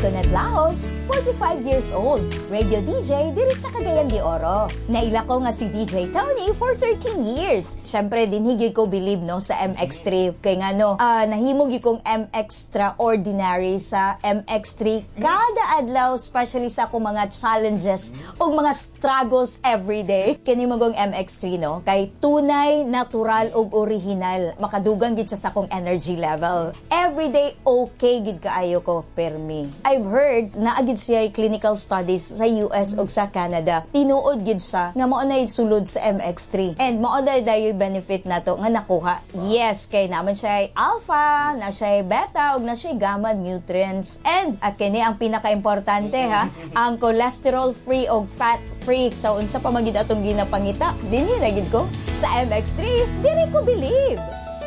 Antoinette Laos, 45 years old, radio DJ diri sa Cagayan de Oro. Naila ko nga si DJ Tony for 13 years. Syempre din higit ko believe no sa MX3 kay nga no, nahimog kong MX-traordinary sa MX3 kada adlaw, especially sa akong mga challenges o mga struggles everyday. Kini magong MX3 no, kay tunay, natural ug original. Makadugang gid siya sa akong energy level. Everyday okay gid kaayo ko permi. I've heard na agid siya clinical studies sa US ug sa Canada. Tinuod gid siya nga mao nay sulod sa MX3. And mao dayo benefit nato nga nakuha. Yes, kay naman siya alpha, na siya beta ug na siya gamma nutrients. And kini ang pinaka-importante ha, ang cholesterol free ug fat free. So unsa pa magid atong ginapangita? Dinhi na gid ko sa MX3, diri ko believe.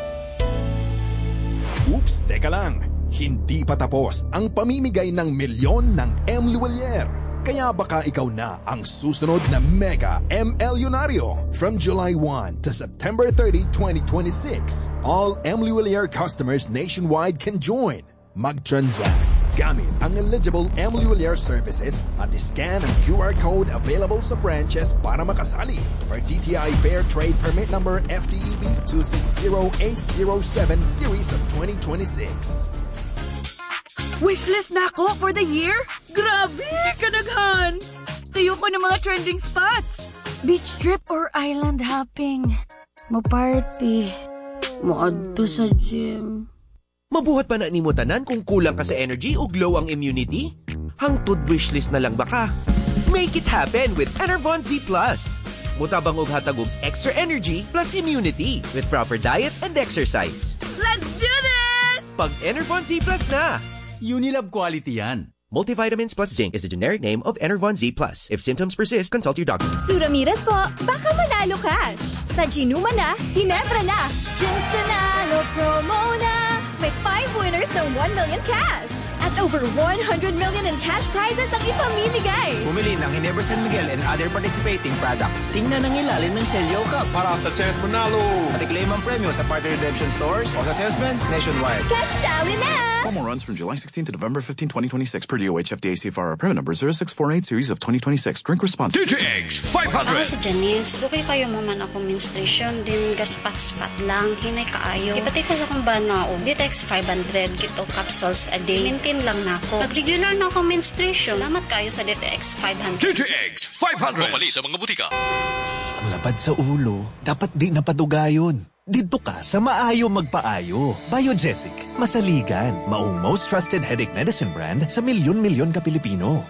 Oops, teka lang. Hindi pa tapos ang pamimigay ng milyon ng M. Luwalier. Kaya baka ikaw na ang susunod na Mega MLyonaryo. From July 1 to September 30, 2026, all M. Luwalier customers nationwide can join. Mag-transact gamit ang eligible M. Luwalier services at scan ang QR code available sa branches para makasali. For DTI Fair Trade Permit Number FTEB 260807 Series of 2026. Wishlist na ako for the year? Grabe, kanaghan! Tayo ko ng mga trending spots. Beach trip or island hopping. Mo-party. Mo-adto sa gym. Mabuhat pa na ni mo tanan kung kulang ka sa energy o glow ang immunity? Hangtod wishlist na lang baka? Make it happen with Enervon Z+. Mutabang og hatag og extra energy plus immunity with proper diet and exercise. Let's do this! Pag Enervon Z+ na! Unilab quality yan. Multivitamins plus zinc is the generic name of Enervon Z+. If symptoms persist, consult your doctor. Sue Ramirez po, baka manalo cash. Sa Ginuma na, Ginebra na. Ginstanalo promo na. May 5 winners ng 1 million cash. At over 100 million in cash prizes ang ipamimigay. Bumili ng Ginebra San Miguel and other participating products. Tingnan ang ilalim ng Celio Cup Para sa Senate Manalo. At i-claim ang premyo sa partner redemption stores o sa salesman nationwide. Cash shally na! Promo runs from July 16 to November 15, 2026 per DOH FDA CFR permit number 0648 series of 2026. Drink responsibly. DTX 500! Ako si Janice. Dukay kayo maman ako menstruation. Din gaspat-spat lang. Hinay kaayo. Ipatay ko sa kong banao. DTX 500. Kito capsules a day. Maintain lang na ako. Pag regular na ako menstruation. Salamat kayo sa DTX 500. DTX 500! Pumali sa mga butika. Ang lapad sa ulo, dapat di napatugayon. Dito ka sa Maayo Magpaayo. Biogesic, masaligan, maong most trusted headache medicine brand sa milyon-milyon ka Pilipino.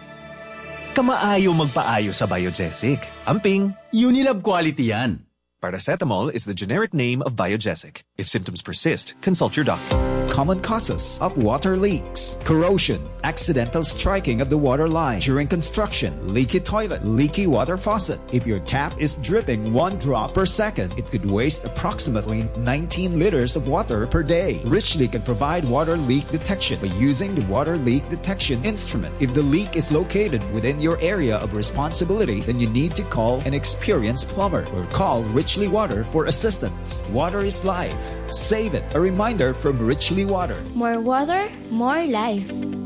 Kamaayo Magpaayo sa Biogesic. Amping, Unilab quality yan. Paracetamol is the generic name of Biogesic. If symptoms persist, consult your doctor. Common causes of water leaks: corrosion, accidental striking of the water line during construction, leaky toilet, leaky water faucet. If your tap is dripping 1 drop per second, it could waste approximately 19 liters of water per day. Richly can provide water leak detection by using the water leak detection instrument. If the leak is located within your area of responsibility, then you need to call an experienced plumber or call Richly Water for assistance. Water is life. Save it. A reminder from Richly Water. More water, more life.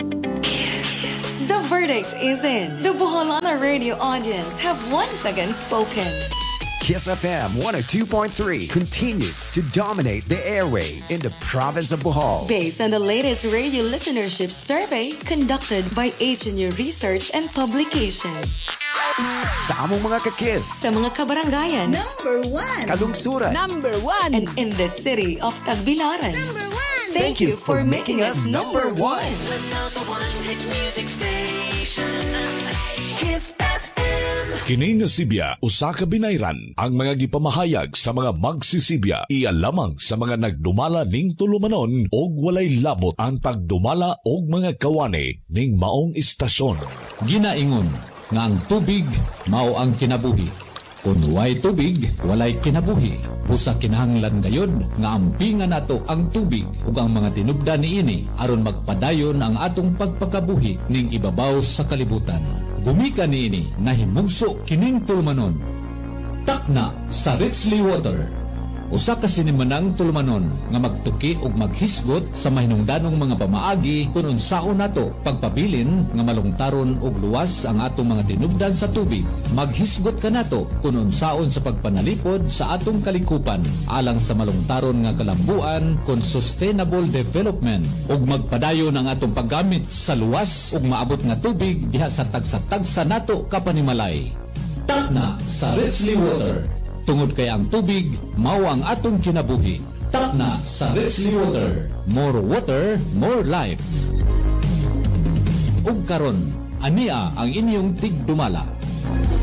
The verdict is in. The Boholana radio audience have once again spoken. Kiss FM 102.3 continues to dominate the airwaves in the province of Bohol. Based on the latest radio listenership survey conducted by HNU Research and Publications. Sa among mga kakis. Sa mga kabarangayan. Number 1. Kalungsuran. Number 1. And in the city of Tagbilaran. Number 1. Thank you for making us number 1. The number 1 hit music station. Kiss FM. Kini nga Sibya, usa ka binayran ang mga gipamahayag sa mga magsisibya. Iya lamang sa mga nagdumala ning tulumanon og walay labot ang pagdumala og mga kawani ning maong istasyon. Ginaingon nga ang tubig mao ang kinabuhi. Kung way tubig, walay kinabuhi. Busa kinahanglan gayud nga ampingan nato ang tubig ug ang mga tinubdan niini aron magpadayon ang atong pagpakabuhi ning ibabaw sa kalibutan. Gumika niini nahimugso kining tulmanon. Takna sa Richly Water. Usa ka sinimanang tulumanon nga magtuki og maghisgot sa mahinungdanong mga pamaagi kung unsaon nato pagpabilin nga malungtaron og luwas ang atong mga tinubdan sa tubig. Maghisgot ka nato kung unsaon sa pagpanalipod sa atong kalikupan alang sa malungtaron nga kalambuan kon sustainable development ug magpadayon ang atong paggamit sa luwas ug maabot nga tubig diha sa tagsa-tagsa nato kapanimalay. Takna sa Ritzy Water. Tungod kay ang tubig, mao ang atong kinabuhi. Takna sa Ritzy Water. More water, more life. Ug karon, ania ang inyong tigdumala.